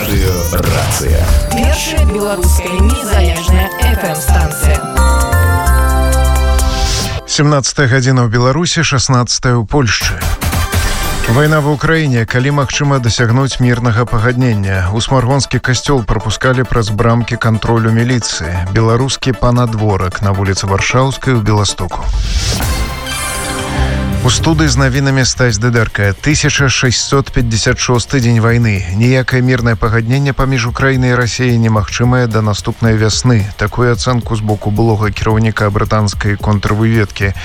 Радыё «Рацыя». Першая беларуская незалежная FM-станцыя. 17 гадзіна ў Беларусі, 16 у Польшчы. Вайна ва ўкраіне, калі магчыма дасягнуць мірнага пагаднення. У Смаргонскі касцёл прапускалі праз брамкі кантролю міліцыі. Беларускі панадворак на вуліцы Варшаўскай у Беластоку. У студыі з навінамі Стась Дыдэрка. 1656 дзень вайны. Ніякае мірнае пагадненне паміж Украінай і Расіяй немагчымае да наступнай вясны. Такую ацэнку з боку былога кіраўніка брытанскай контрвыведкі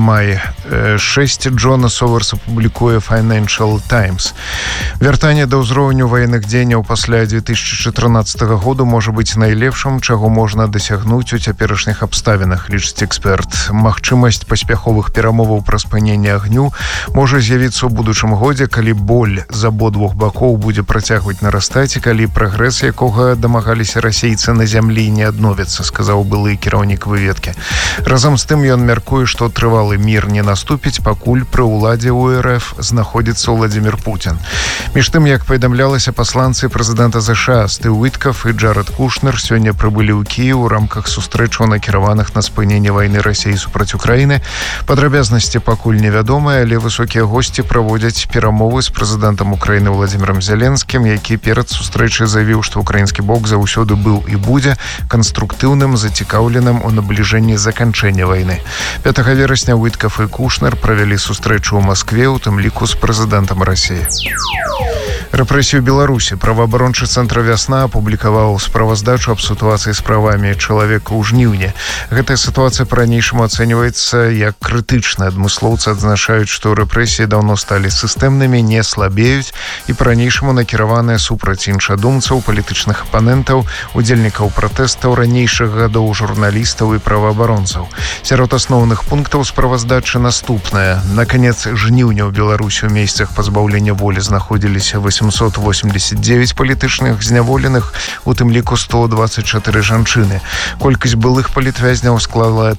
MI6 Джона Соверса публікуе Financial Times. Вяртанне да ўзроўню ваенных дзеянняў пасля 2014 году можа быць найлепшым, чаго можна дасягнуць у цяперашніх абставінах, лічыць эксперт. Магчымасць паспяховых перамоваў пра спыненне агню можа з'явіцца ў будучым годзе, калі боль з абодвух бакоў будзе працягваць нарастаць і калі прагрэс, якога дамагаліся расейцы на зямлі, не адновіцца, сказаў былы кіраўнік выведкі. Разам з тым ён мяркуе, што трывалы мір не наступіць, пакуль пры ўладзе ў РФ знаходзіцца Владзімір Пуцін. Між тым, як паведамлялася, пасланцы прэзідэнта США Стыў Уіткаф і Джаред Кушнер сёння прыбылі ў Кіеў у рамках сустрэчаў, накіраваных на спыненне вайны Расіі супраць Украіны. Падрабязнасці пакуль невядомыя, але высокія госці праводзяць перамовы з прэзідэнтам Украіны Владзімірам Зеленскім, які перад сустрэчай заявіў, што украінскі бок заўсёды быў і будзе канструктыўным, зацікаўленым у набліжэнні заканчэння вайны. 5 верасня Уіткаф і Кушнер правялі сустрэчу ў Маскве, у тым ліку з прэзідэнтам Расіі. Рэпрэсію Беларусі. Праваабарончы цэнтр «Вясна» апублікаваў справаздачу аб сітуацыі з правамі чалавека ў жніўні. Гэтая сітуацыя па-ранейшаму ацэньваецца як крытычная. Адмыслоўцы адзначаюць, што рэпрэсіі даўно сталі сістэмнымі, не слабеюць і па-ранейшаму накіраваныя супраць іншадумцаў, палітычных апанентаў, удзельнікаў пратэстаў ранейшых гадоў, журналістаў і праваабаронцаў. Сярод асноўных пунктаў справаздачы наступнае. На канец жніўня ў Беларусі ў месцах пазбаўлення волі знаходзіліся 889 палітычных зняволеных, у тым ліку 124 жанчыны. Колькасць былых палітвязняў склала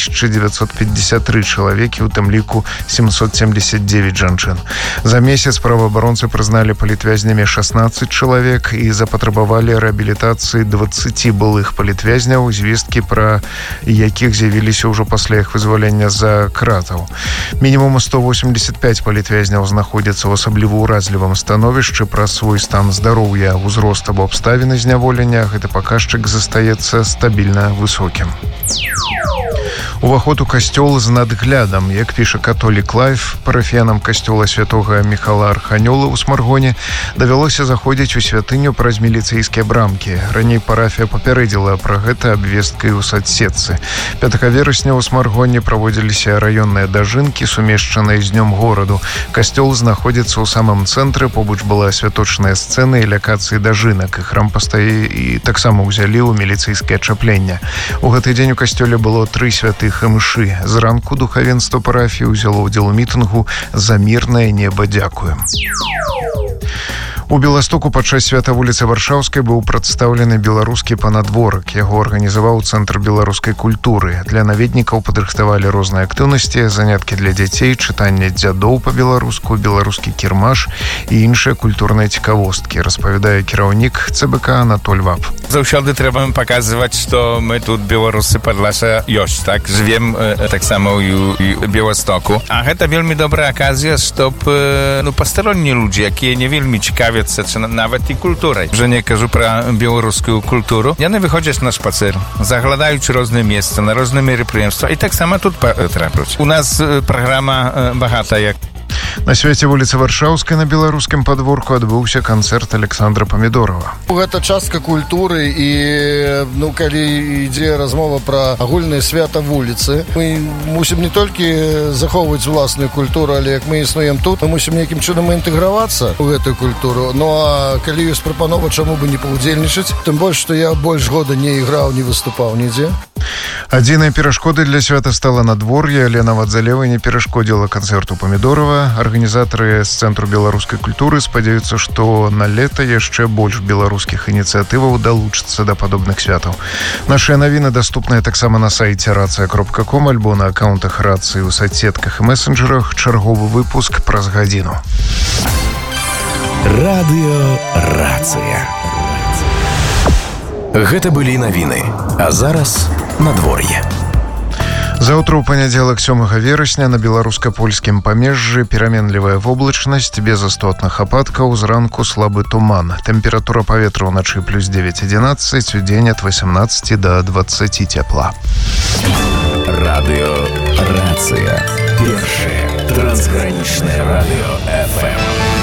3953 чалавекі, у тым ліку 779 жанчын. За месяц праваабаронцы прызналі палітвязнямі 16 чалавек і запатрабавалі рэабілітацыі 20 былых палітвязняў, звесткі пра якіх з'явіліся ўжо пасля іх вызвалення за кратаў. Мінімум 185 палітвязняў знаходзяцца ў асабліва ўразлівым становішчы пра свой стан здароўя, узрост або абставіны зняволення. Гэты паказчык застаецца стабільна высокім. Уваход у касцёл з надглядам. Як піша католік Лайф, парафіянам касцёла святога Міхала Арханёла ў Смаргоне давялося заходзіць у святыню праз міліцэйскія брамкі. Раней парафія папярэдзіла пра гэта абвесткай у садсетцы. 5 верасня ў Смаргоне праводзіліся раённыя дажынкі, сумешчаныя з днём гораду. Касцёл знаходзіцца ў самым цэнтры, побач была святочная сцэна і лякацыі дажынак. І храм пастаі і таксама ўзялі ў міліцэйскае ачапленне. У гэты дзень у касцёле было 3 святых мшы. Зранку духавенства парафіі ўзяло ўдзел у мітынгу «За мірнае неба дзякуем». У Беластоку падчас свята вуліцы Варшаўскай быў прадстаўлены беларускі панадворак. Яго арганізаваў Цэнтр беларускай культуры. Для наведнікаў падрыхтавалі розныя актыўнасці, заняткі для дзяцей, чытанне дзядоў па-беларуску, беларускі кірмаш і іншыя культурныя цікавосткі, распавядае кіраўнік ЦБК Анатоль Вап. Заўсёды трэба паказваць, што мы тут беларусы Падласа ёсць, так? Жывем так само ў Беластоку. А гэта вельмі добрая аказія, чтоб пастароннія людзі, якія не вельмі цікаві czy nawet i kulturę. Że nie кажу про білоруську культуру. Яны выходзяць на шпацыр, заглядаюць розныя месцы, на розныя мерапрыемствы. І таксама тут трапляць. У нас праграма багатая. На свяце вуліцы Варшаўскай на беларускім падворку адбыўся канцэрт Александра Памідорова. Гэта частка культуры і калі ідзе размова пра агульнае свята вуліцы, мы мусім не толькі захоўваць уласную культуру, але як мы існуем тут, мы мусім нейкім чынам інтэгравацца ў гэтую культуру. Ну а калі ёсць прапанова, чаму бы не паўдзельнічаць, тым больш, што я больш года не іграў, не выступаў нідзе. Адзінай перашкодай для свята стала надвор'е, але нават залева не перашкодзіла канцэрту Памідорова. Арганізатары з Цэнтру беларускай культуры спадзяюцца, што на лета яшчэ больш беларускіх ініцыятываў далучацца да падобных святаў. Нашыя навіны даступныя таксама на сайце racja.com альбо на акаунтах Рацыі ў соцсетках і месенджерах. Чарговы выпуск праз гадзіну. Радыёрацыя. Гэта былі навіны, а зараз надвор'е. Заўтра ў панядзелак 7 верасня на беларуска-польскім памежжы пераменлівая воблачнасць без істотных ападкаў, зранку слабы туман. Тэмпература паветра ўначы плюс 9-11, удзень ад 18 до 20 цепла. Радыёрацыя. Першае трансгранічнае радыё FM.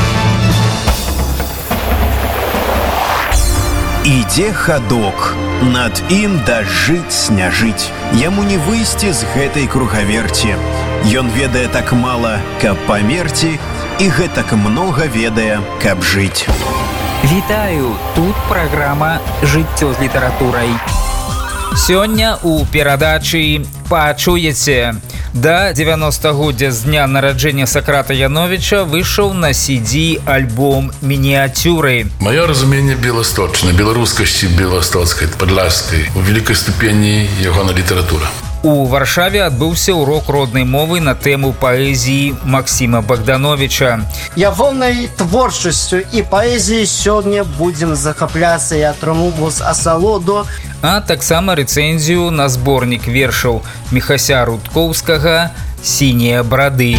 Ідзе хадок, над ім дажыць не жыць. Яму не выйсці з гэтай кругаверці. Ён ведае так мала, каб памерці, і гэтак многа ведае, каб жыць. Вітаю, тут праграма «Жыццё з літаратурай». Сёння ў перадачы пачуеце. Да 90-годдзя з дня нараджэння Сократа Яновича выйшаў на CD альбом «Мініатюры». Маё разуменне беласточнае, беларускасці беластоцкай, падляшскай, у вялікай ступені ягонай літаратура. У Варшаве адбыўся урок роднай мовы на тэму паэзіі Максіма Богдановича. Ягонай творчасцю і паэзіяй сёння будзем захапляцца і атрымоўваць асалоду. А таксама рэцэнзію на зборнік вершаў Міхася Рудкоўскага «Сінія брады».